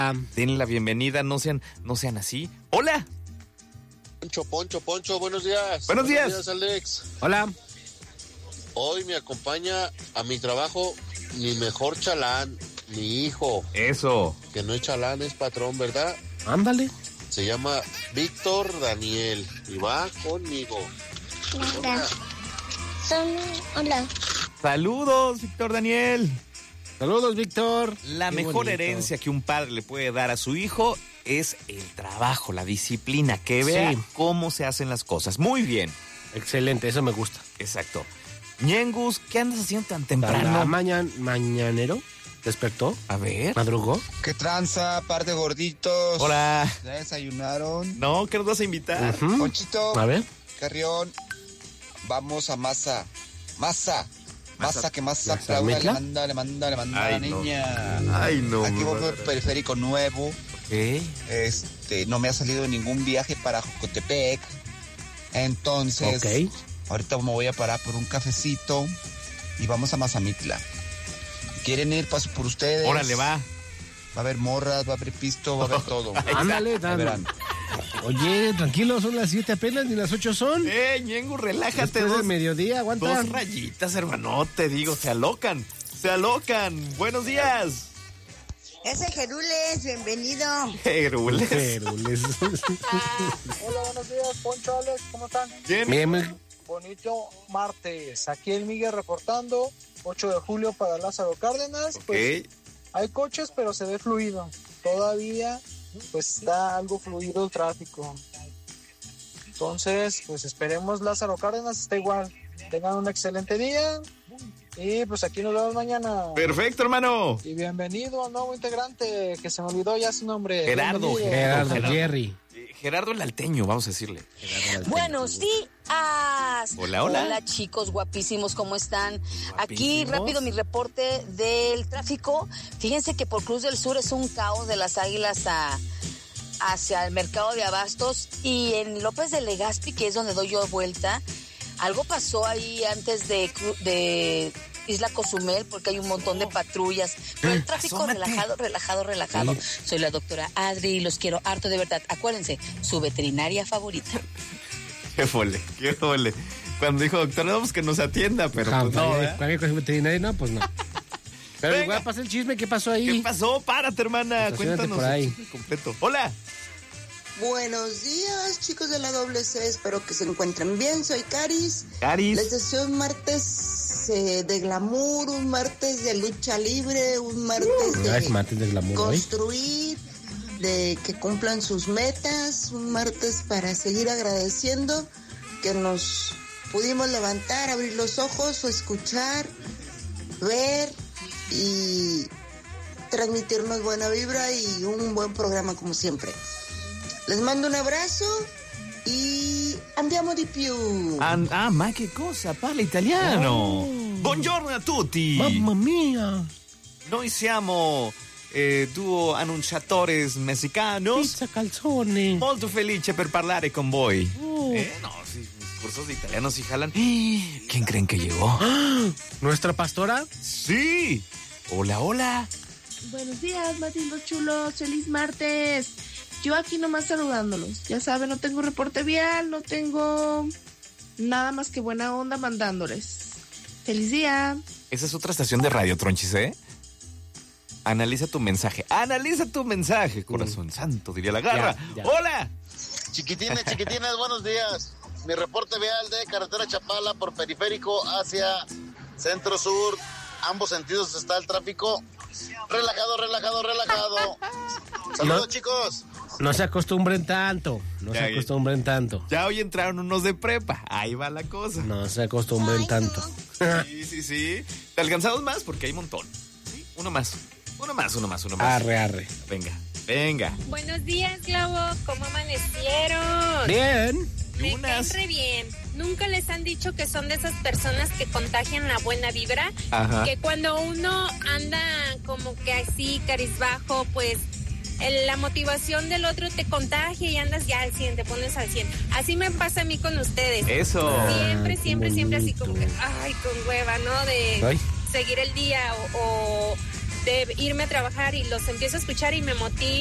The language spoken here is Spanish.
denle la bienvenida, no sean así. ¡Hola! Poncho, buenos días. Buenos días, Alex. Hola. Hoy me acompaña a mi trabajo mi mejor chalán, mi hijo. Eso. Que no es chalán, es patrón, ¿verdad? Ándale. Se llama Víctor Daniel y va conmigo. Hola. Hola. Saludos, Víctor Daniel. Saludos, Víctor. La Qué mejor bonito. herencia que un padre le puede dar a su hijo es el trabajo, la disciplina, que vea cómo se hacen las cosas. Muy bien. Excelente, eso me gusta. Exacto. Ñengus, ¿qué andas haciendo tan temprano? Mañanero. ¿Despertó? A ver. ¿Madrugó? ¿Qué tranza, par de gorditos? Hola. ¿Ya desayunaron? No, ¿qué nos vas a invitar? Ponchito, A ver. Carrión, vamos a masa. Masa, que masa, ¿Masa Claudia mitla? le manda a la Ay, no. niña. Ay, no. Aquí voy por periférico nuevo. Ok. No me ha salido ningún viaje para Jocotepec. Entonces, Ok. ahorita me voy a parar por un cafecito y vamos a Mazamitla. ¿Quieren ir? Paso por ustedes. Órale, va. Va a haber morras, va a haber pisto, va a haber todo. Ándale, Ya verán. Oye, tranquilo, son las 7 apenas, ni las 8 son. Ñengus, relájate. Después del mediodía, aguanta. 2 rayitas, hermano, te digo, se alocan. Buenos días. Ese Jerules, bienvenido. Jerules. Jerules. Hola, buenos días, Poncho, Alex, ¿cómo están? Bien. Bonito martes, aquí el Miguel reportando, 8 de julio para Lázaro Cárdenas, pues hay coches pero se ve fluido, todavía pues está algo fluido el tráfico, entonces pues esperemos Lázaro Cárdenas esté igual, tengan un excelente día y pues aquí nos vemos mañana. Perfecto, hermano. Y bienvenido al nuevo integrante, que se me olvidó ya su nombre. Gerardo. Jerry. Gerardo el Alteño, vamos a decirle. Buenos días. Hola. Hola, chicos guapísimos, ¿cómo están? Aquí Guapísimos. rápido mi reporte del tráfico. Fíjense que por Cruz del Sur es un caos de las Águilas hacia el mercado de abastos, y en López de Legazpi, que es donde doy yo vuelta, algo pasó ahí antes de Isla Cozumel, porque hay un montón de patrullas, pero el tráfico Asómate. relajado. Soy la doctora Adri y los quiero harto de verdad. Acuérdense, su veterinaria favorita. Qué fole. Cuando dijo doctor, no, pues que nos atienda, pero pues no, ¿eh? Cualquier cosa veterinaria, no, pues no. Pero Venga. igual pasa el chisme, ¿qué pasó ahí? ¿Qué pasó? Párate, hermana. Estaciónate Cuéntanos por ahí. el chisme completo. Hola. Buenos días, chicos de la doble C, espero que se encuentren bien, soy Caris. Les deseo un martes de glamour, un martes de lucha libre, un martes Es martes de glamour hoy. construir, de que cumplan sus metas, un martes para seguir agradeciendo que nos pudimos levantar, abrir los ojos o escuchar, ver y transmitirnos buena vibra y un buen programa como siempre. Les mando un abrazo y andiamo di più. Ma che cosa? Parla italiano. Buongiorno a tutti. Mamma mia. Noi siamo duo annunciatores mexicanos. Pizza calzone. Molto felice per parlare con voi. No, sí, mis cursos de italiano sí jalan. ¿Quién creen que llegó? ¿Nuestra pastora? Sí. Hola. Buenos días, Matildos chulos, feliz martes. Yo aquí nomás saludándolos. Ya saben, no tengo reporte vial, no tengo nada más que buena onda mandándoles. ¡Feliz día! Esa es otra estación de radio, Tronchis, ¿eh? Analiza tu mensaje, corazón santo, diría la garra. Ya. ¡Hola! Chiquitines, buenos días. Mi reporte vial de carretera Chapala por periférico hacia centro sur, ambos sentidos está el tráfico. Relajado. Saludos, chicos. No se acostumbren tanto. Ya hoy entraron unos de prepa. Ahí va la cosa. No se acostumbren tanto. Sí. ¿Te alcanzamos más? Porque hay un montón. ¿Sí? Uno más. Arre. Venga. Buenos días, Globo. ¿Cómo amanecieron? Bien. Me caen re bien. ¿Nunca les han dicho que son de esas personas que contagian la buena vibra? Ajá. Que cuando uno anda como que así, carizbajo, pues la motivación del otro te contagia y andas ya al 100, te pones al 100. Así me pasa a mí con ustedes. Eso. Siempre así como que, ay, con hueva, ¿no? De seguir el día o de irme a trabajar y los empiezo a escuchar y me motivo